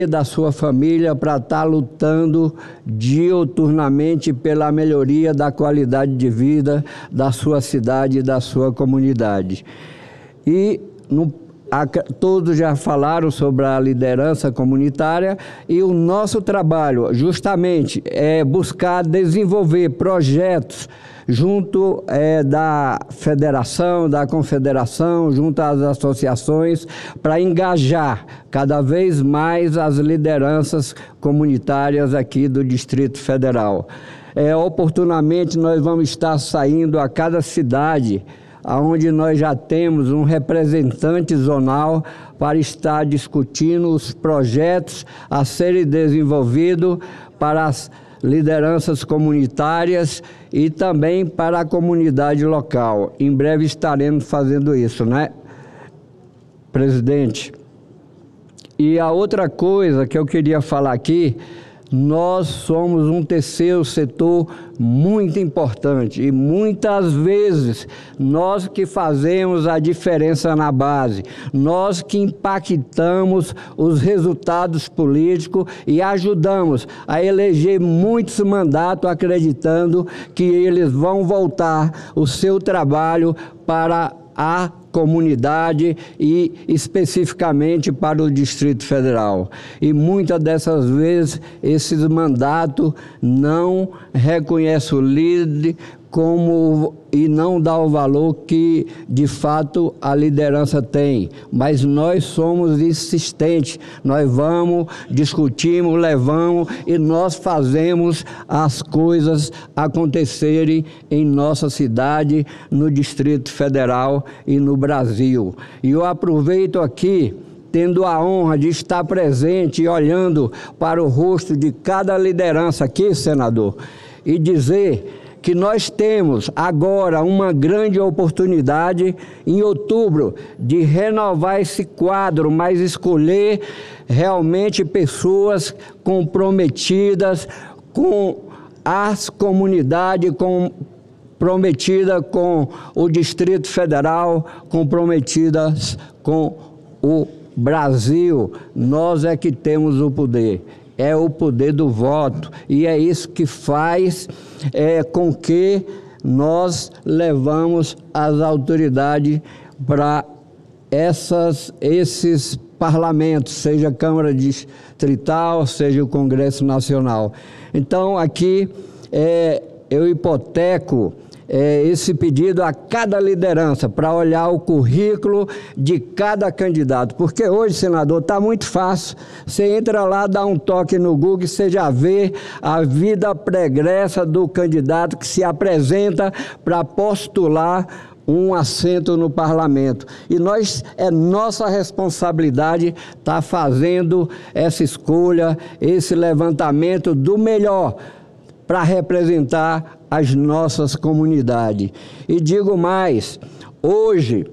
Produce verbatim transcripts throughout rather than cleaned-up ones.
da sua família para estar lutando diuturnamente pela melhoria da qualidade de vida da sua cidade e da sua comunidade. E no, a, todos já falaram sobre a liderança comunitária, e o nosso trabalho justamente é buscar desenvolver projetos junto é, da federação, da confederação, junto às associações, para engajar cada vez mais as lideranças comunitárias aqui do Distrito Federal. É, oportunamente nós vamos estar saindo a cada cidade, onde nós já temos um representante zonal para estar discutindo os projetos a serem desenvolvidos para as lideranças comunitárias e também para a comunidade local. Em breve estaremos fazendo isso, né, presidente? E a outra coisa que eu queria falar aqui, nós somos um terceiro setor muito importante e muitas vezes nós que fazemos a diferença na base, nós que impactamos os resultados políticos e ajudamos a eleger muitos mandatos acreditando que eles vão voltar o seu trabalho para a comunidade e especificamente para o Distrito Federal. E muitas dessas vezes esses mandatos não reconhecem o líder como e não dá o valor que de fato a liderança tem, mas nós somos insistentes, nós vamos, discutimos, levamos e nós fazemos as coisas acontecerem em nossa cidade, no Distrito Federal e no Brasil. E eu aproveito aqui, tendo a honra de estar presente e olhando para o rosto de cada liderança aqui, senador, e dizer que nós temos agora uma grande oportunidade em outubro de renovar esse quadro, mas escolher realmente pessoas comprometidas com as comunidades, comprometidas com o Distrito Federal, comprometidas com o Brasil. Nós é que temos o poder. É o poder do voto, e é isso que faz é, com que nós levamos as autoridades para essas, esses parlamentos, seja a Câmara Distrital, seja o Congresso Nacional. Então, aqui é, eu hipoteco É, esse pedido a cada liderança para olhar o currículo de cada candidato, porque hoje, senador, está muito fácil. Você entra lá, dá um toque no Google e você já vê a vida pregressa do candidato que se apresenta para postular um assento no parlamento. E nós, é nossa responsabilidade estar fazendo essa escolha, esse levantamento do melhor para representar as nossas comunidades. E digo mais, hoje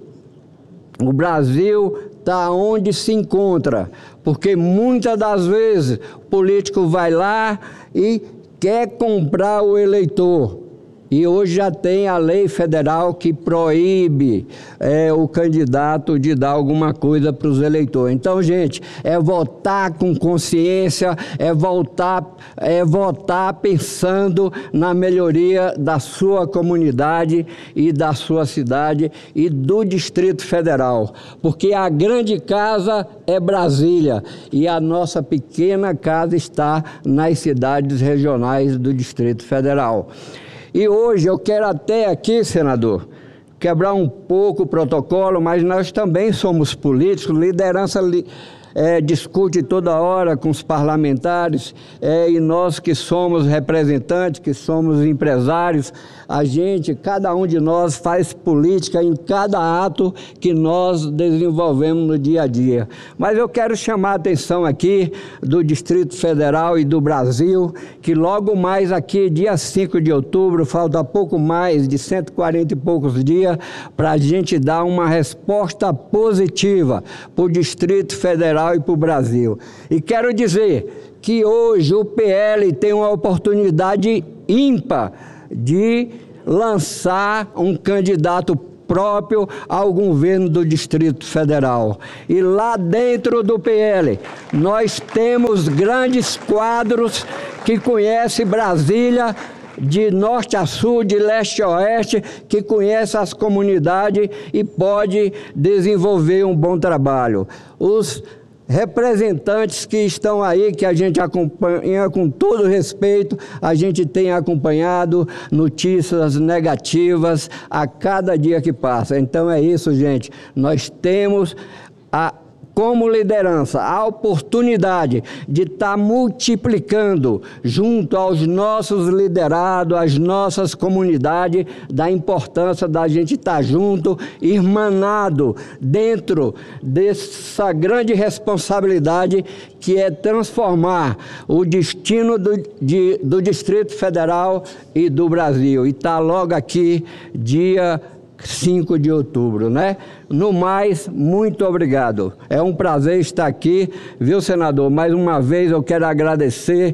o Brasil está onde se encontra, porque muitas das vezes o político vai lá e quer comprar o eleitor. E hoje já tem a lei federal que proíbe é, o candidato de dar alguma coisa para os eleitores. Então, gente, é votar com consciência, é, voltar, é votar pensando na melhoria da sua comunidade e da sua cidade e do Distrito Federal. Porque a grande casa é Brasília e a nossa pequena casa está nas cidades regionais do Distrito Federal. E hoje eu quero até aqui, senador, quebrar um pouco o protocolo, mas nós também somos políticos, liderança li, é, discute toda hora com os parlamentares, é, e nós que somos representantes, que somos empresários, a gente, cada um de nós faz política em cada ato que nós desenvolvemos no dia a dia. Mas eu quero chamar a atenção aqui do Distrito Federal e do Brasil, que logo mais aqui, dia cinco de outubro, falta pouco mais de cento e quarenta e poucos dias, para a gente dar uma resposta positiva para o Distrito Federal e para o Brasil. E quero dizer que hoje o P L tem uma oportunidade ímpar de lançar um candidato próprio ao governo do Distrito Federal. E lá dentro do P L, nós temos grandes quadros que conhecem Brasília de norte a sul, de leste a oeste, que conhece as comunidades e pode desenvolver um bom trabalho. Os representantes que estão aí, que a gente acompanha com todo respeito, a gente tem acompanhado notícias negativas a cada dia que passa. Então é isso, gente. Nós temos a como liderança, a oportunidade de estar multiplicando junto aos nossos liderados, às nossas comunidades, da importância da gente estar junto, irmanado dentro dessa grande responsabilidade que é transformar o destino do, de, do Distrito Federal e do Brasil. E está logo aqui, dia cinco de outubro, né? No mais, muito obrigado. É um prazer estar aqui, viu, senador? Mais uma vez eu quero agradecer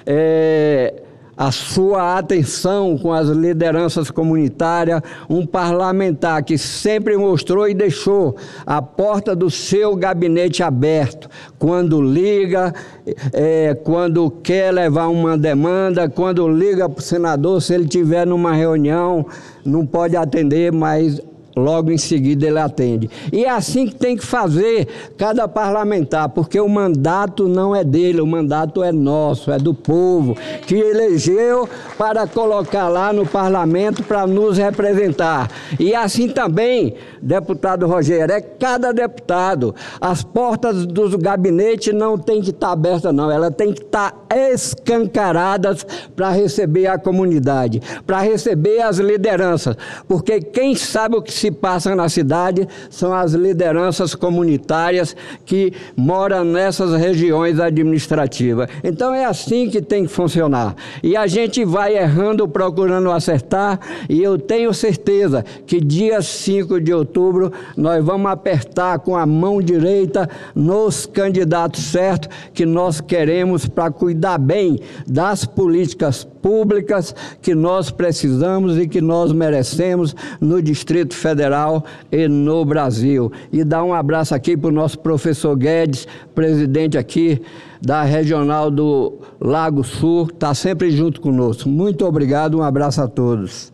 é, a sua atenção com as lideranças comunitárias, um parlamentar que sempre mostrou e deixou a porta do seu gabinete aberto, quando liga, é, quando quer levar uma demanda, quando liga para o senador, se ele estiver numa reunião, não pode atender, mas logo em seguida ele atende. E é assim que tem que fazer cada parlamentar, porque o mandato não é dele, o mandato é nosso, é do povo, que elegeu para colocar lá no parlamento para nos representar. E assim também, deputado Rogério, é cada deputado. As portas dos gabinetes não tem que estar abertas não, elas têm que estar escancaradas para receber a comunidade, para receber as lideranças, porque quem sabe o que se passa na cidade são as lideranças comunitárias que moram nessas regiões administrativas. Então é assim que tem que funcionar. E a gente vai errando, procurando acertar, e eu tenho certeza que dia cinco de outubro nós vamos apertar com a mão direita nos candidatos certos que nós queremos para cuidar bem das políticas públicas que nós precisamos e que nós merecemos no Distrito Federal e no Brasil. E dar um abraço aqui para o nosso professor Guedes, presidente aqui da Regional do Lago Sul, está sempre junto conosco. Muito obrigado, um abraço a todos.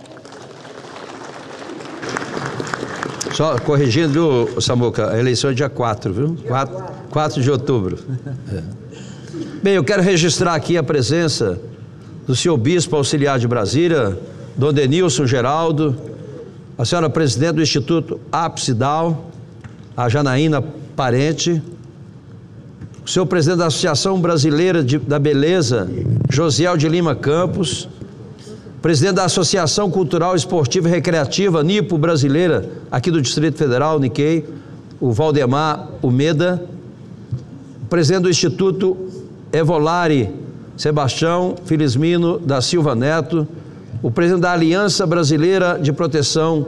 Só corrigindo, viu, Samuca, a eleição é dia quatro, viu? quatro de outubro. É. Bem, eu quero registrar aqui a presença do senhor Bispo Auxiliar de Brasília, Dom Denilson Geraldo, a senhora presidente do Instituto Apsidal, a Janaína Parente, o senhor presidente da Associação Brasileira de, da Beleza, Josiel de Lima Campos, presidente da Associação Cultural, Esportiva e Recreativa Nipo Brasileira, aqui do Distrito Federal, Nikkei, o Valdemar Umeda, presidente do Instituto Evolari, Sebastião Felismino da Silva Neto, o presidente da Aliança Brasileira de Proteção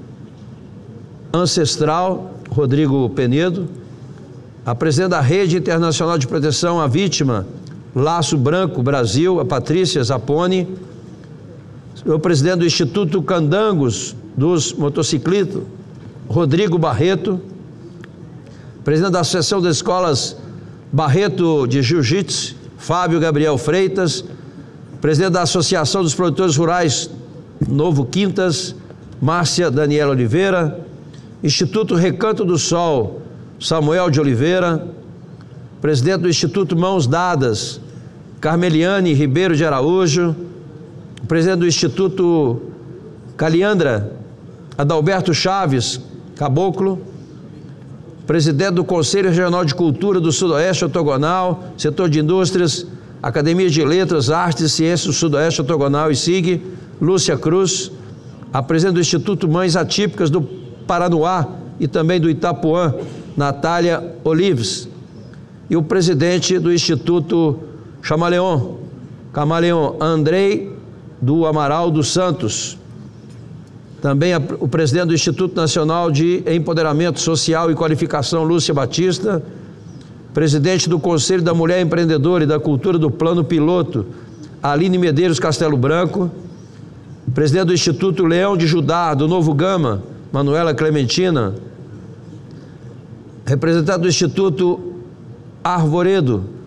Ancestral, Rodrigo Penedo, a presidente da Rede Internacional de Proteção à Vítima, Laço Branco Brasil, a Patrícia Zapponi, o presidente do Instituto Candangos dos Motociclistas, Rodrigo Barreto, presidente da Associação das Escolas Barreto de Jiu-Jitsu, Fábio Gabriel Freitas, presidente da Associação dos Produtores Rurais Novo Quintas, Márcia Daniela Oliveira, Instituto Recanto do Sol, Samuel de Oliveira, presidente do Instituto Mãos Dadas, Carmeliane Ribeiro de Araújo, presidente do Instituto Caliandra, Adalberto Chaves Caboclo, presidente do Conselho Regional de Cultura do Sudoeste Otogonal, Setor de Indústrias, Academia de Letras, Artes e Ciências do Sudoeste Otogonal e S I G, Lúcia Cruz, a presidente do Instituto Mães Atípicas do Paranoá e também do Itapuã, Natália Olives, e o presidente do Instituto Chamaleon, Camaleon, Andrei do Amaral dos Santos. Também a, o presidente do Instituto Nacional de Empoderamento Social e Qualificação, Lúcia Batista, presidente do Conselho da Mulher Empreendedora e da Cultura do Plano Piloto, Aline Medeiros Castelo Branco, presidente do Instituto Leão de Judá, do Novo Gama, Manuela Clementina, representante do Instituto Arvoredo,